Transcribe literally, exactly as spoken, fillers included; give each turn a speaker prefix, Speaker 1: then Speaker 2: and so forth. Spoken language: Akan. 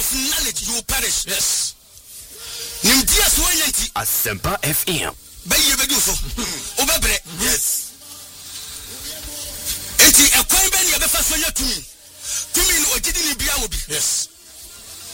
Speaker 1: of knowledge, you will perish. Yes. Nimdia so yanti.
Speaker 2: Asempa F M.
Speaker 1: Baye bedu so. Obebre. Yes. Enti ekwan be ne be fa so yatumi. Tumi no ogidi ni bia obi. Yes.